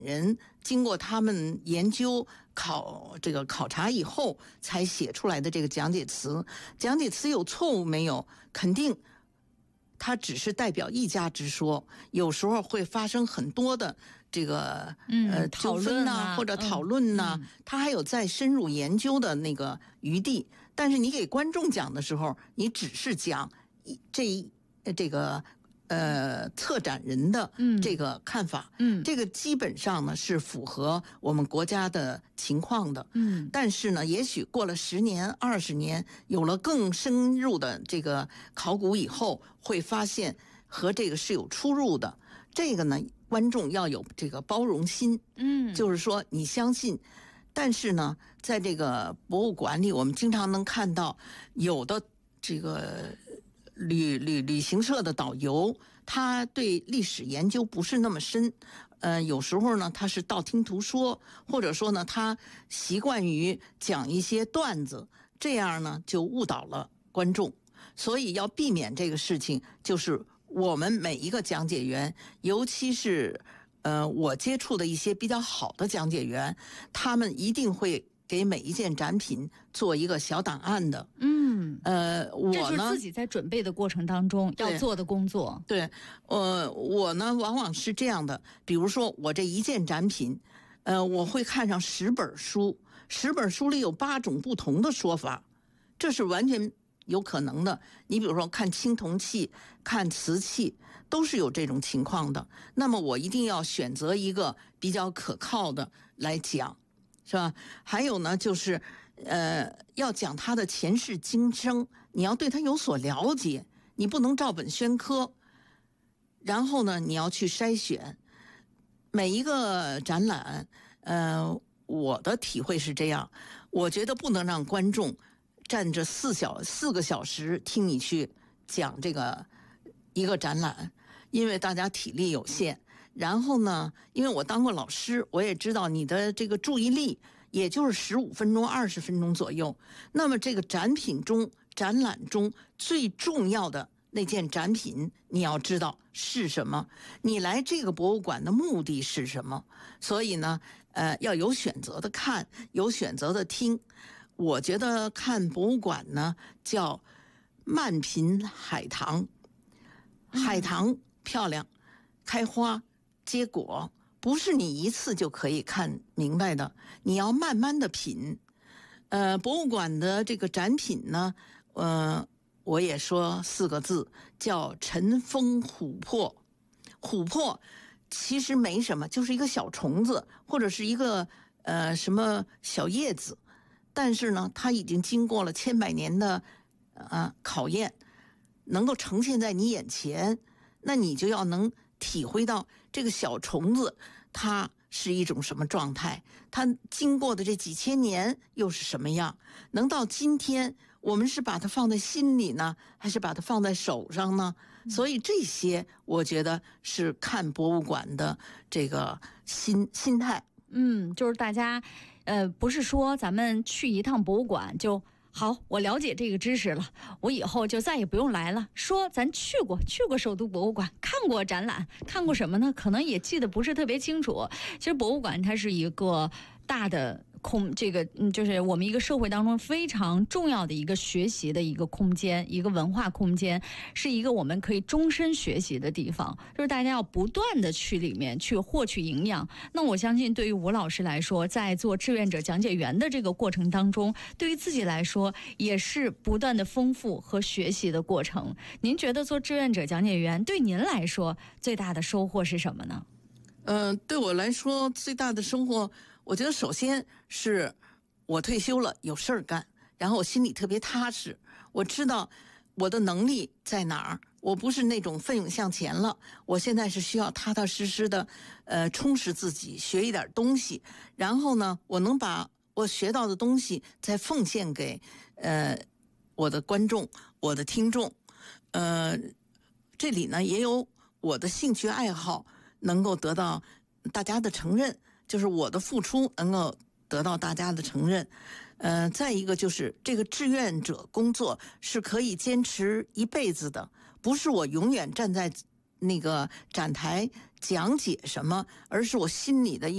人经过他们研究考察以后才写出来的这个讲解词。讲解词有错误没有？肯定它只是代表一家之说，有时候会发生很多的这个纠纷呐，或者讨论呐，它还有再深入研究的那个余地。但是你给观众讲的时候，你只是讲这个策展人的这个看法，这个基本上呢是符合我们国家的情况的，但是呢，也许过了10年、20年，有了更深入的这个考古以后，会发现和这个是有出入的。这个呢，观众要有这个包容心，就是说你相信。但是呢，在这个博物馆里，我们经常能看到有的这个旅行社的导游，他对历史研究不是那么深，有时候呢他是道听途说，或者说呢他习惯于讲一些段子，这样呢就误导了观众。所以要避免这个事情，就是我们每一个讲解员，尤其是我接触的一些比较好的讲解员，他们一定会给每一件展品做一个小档案的。我呢， 这就是自己在准备的过程当中要做的工作。 对，我呢往往是这样的，比如说我这一件展品，我会看上10本书，10本书里有8种不同的说法，这是完全有可能的。你比如说看青铜器、看瓷器，都是有这种情况的。那么我一定要选择一个比较可靠的来讲，是吧？还有呢，就是要讲他的前世今生，你要对他有所了解，你不能照本宣科。然后呢，你要去筛选每一个展览。我的体会是这样，我觉得不能让观众站着4个小时听你去讲这个一个展览，因为大家体力有限。然后呢，因为我当过老师，我也知道你的这个注意力也就是15分钟、20分钟左右。那么这个展览中最重要的那件展品，你要知道是什么，你来这个博物馆的目的是什么。所以呢，要有选择的看，有选择的听。我觉得看博物馆呢，叫慢品海棠，海棠漂亮，开花结果，不是你一次就可以看明白的，你要慢慢的品。博物馆的这个展品呢，我也说4个字，叫尘封琥珀。琥珀其实没什么，就是一个小虫子，或者是一个什么小叶子，但是呢，它已经经过了千百年的考验，能够呈现在你眼前，那你就要能体会到这个小虫子它是一种什么状态，它经过的这几千年又是什么样。能到今天，我们是把它放在心里呢，还是把它放在手上呢？所以这些我觉得是看博物馆的这个心态。 就是大家不是说咱们去一趟博物馆就好，我了解这个知识了，我以后就再也不用来了。说咱去过首都博物馆，看过展览，看过什么呢？可能也记得不是特别清楚。其实博物馆它是一个大的就是我们一个社会当中非常重要的一个学习的一个空间，一个文化空间，是一个我们可以终身学习的地方，就是大家要不断的去里面去获取营养。那我相信对于吴老师来说，在做志愿者讲解员的这个过程当中，对于自己来说也是不断的丰富和学习的过程。您觉得做志愿者讲解员对您来说最大的收获是什么呢？ 对我来说最大的收获，我觉得首先是我退休了，有事儿干，然后我心里特别踏实，我知道我的能力在哪儿，我不是那种奋勇向前了，我现在是需要踏踏实实的充实自己，学一点东西，然后呢，我能把我学到的东西再奉献给我的观众，我的听众。这里呢也有我的兴趣爱好能够得到大家的承认，就是我的付出能够得到大家的承认。再一个就是这个志愿者工作是可以坚持一辈子的，不是我永远站在那个展台讲解什么，而是我心里的一